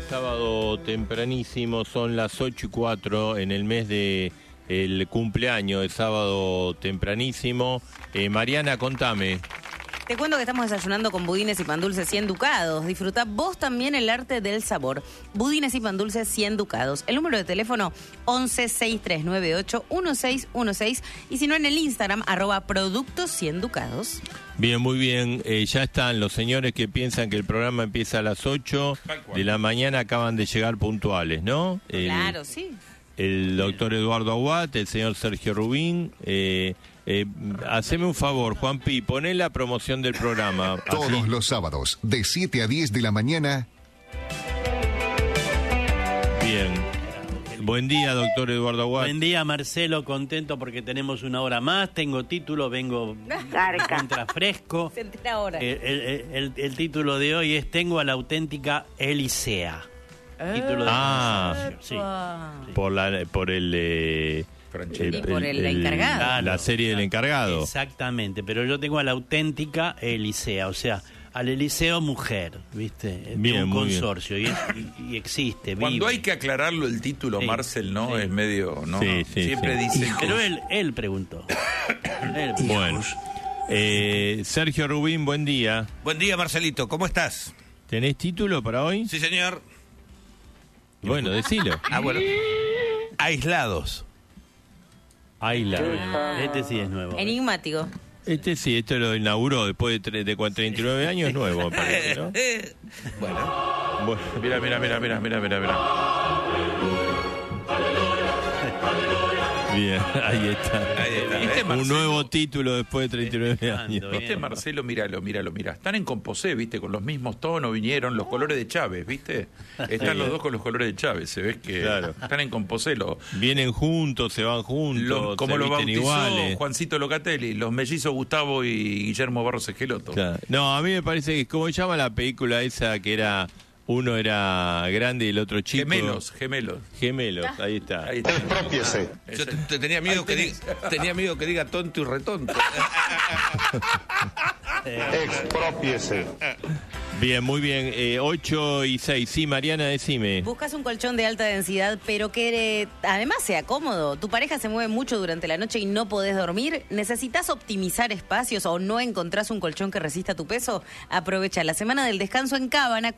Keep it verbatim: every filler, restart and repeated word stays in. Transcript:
sábado tempranísimo, son las ocho y cuatro en el mes de el cumpleaños de sábado tempranísimo. Eh, Mariana, contame. Te cuento que estamos desayunando con budines y pan dulces cien ducados. Disfruta vos también el arte del sabor. Budines y pan dulces cien ducados. El número de teléfono once, sesenta y tres noventa y ocho, dieciséis dieciséis. Y si no, en el Instagram, arroba productos cien ducados. Bien, muy bien. Eh, ya están los señores que piensan que el programa empieza a las ocho de la mañana. Acaban de llegar puntuales, ¿no? El, claro, sí. El doctor Eduardo Aguat, el señor Sergio Rubín. Eh, Eh, haceme un favor, Juanpi, poné la promoción del programa. Todos así. los sábados, de siete a diez de la mañana. Bien. Buen día, doctor Eduardo Aguat. Buen día, Marcelo, contento porque tenemos una hora más, tengo título, vengo contra fresco. Se entera ahora. El, el, el, el título de hoy es Tengo a la auténtica Elisea. Eh, Título de ah, sí, sí. Por, la, por el... Eh, El, y por el, el encargado. Claro, la serie del encargado. Exactamente, pero yo tengo a la auténtica Elisea, o sea, al Eliseo mujer, ¿viste? Bien, de un muy consorcio y, y, y existe. Cuando vive. hay que aclararlo el título, Sí, Marcel, ¿no? sí. Es medio, ¿no? Sí, sí, Siempre sí. dicen que... Pero él, él preguntó. Él preguntó. Bueno. Eh, Sergio Rubín, buen día. Buen día, Marcelito, ¿cómo estás? ¿Tenés título para hoy? Sí, señor. Bueno, decilo. Ah, bueno. Aislados. Ayla. Este sí es nuevo. Enigmático. Este sí, esto lo inauguró después de, tre- de treinta y nueve años, es nuevo, me parece, ¿no? Bueno. Bueno. Mira, mira, mira, mira, mira, mira, mira. Bien, ahí está. Ahí está, ¿Viste, ¿eh? Marcelo? Un nuevo título después de treinta y nueve años. ¿Viste, Marcelo? Míralo, míralo, mira. Están en Composé, ¿viste? Con los mismos tonos vinieron, los colores de Chávez, ¿viste? Están los dos con los colores de Chávez, se ve que Claro. están en Composé. Los, Vienen juntos, se van juntos, los- como se lo visten bautizó iguales. Juancito Locatelli, los mellizos Gustavo y Guillermo Barros Esqueloto. Claro. No, a mí me parece que, ¿cómo se llama la película esa que era, uno era grande y el otro chico? Gemelos, gemelos. Gemelos, ahí está. Ahí está. Yo te- te tenía miedo que diga, tenía miedo que diga tonto y retonto. Expropiese. Bien, muy bien. Eh, ocho y seis. Sí, Mariana, decime. Buscas un colchón de alta densidad, pero que eh, además sea cómodo. Tu pareja se mueve mucho durante la noche y no podés dormir. ¿Necesitas optimizar espacios o no encontrás un colchón que resista tu peso? Aprovecha la semana del descanso en Cábana.